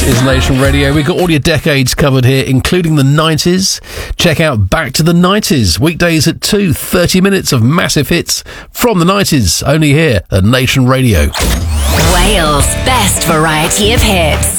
is Nation Radio. We've got all your decades covered here, including the 90s. Check out Back to the 90s, weekdays at 2, 30 minutes of massive hits from the 90s, only here at Nation Radio. Wales' best variety of hits.